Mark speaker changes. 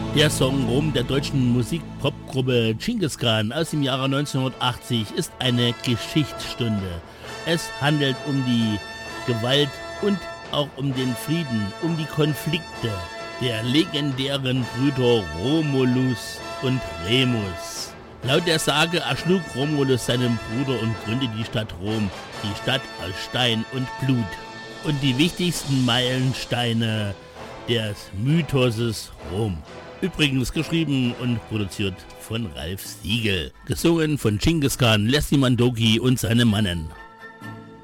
Speaker 1: Der Song Rom der deutschen Musik-Pop-Gruppe Genghis Khan aus dem Jahre 1980 ist eine Geschichtsstunde. Es handelt um die Gewalt und auch um den Frieden, um die Konflikte der legendären Brüder Romulus und Remus. Laut der Sage erschlug Romulus seinen Bruder und gründete die Stadt Rom, die Stadt aus Stein und Blut. Und die wichtigsten Meilensteine des Mythoses Rom. Übrigens geschrieben und produziert von Ralf Siegel. Gesungen von Genghis Khan, Leslie Mandoki und seine Mannen.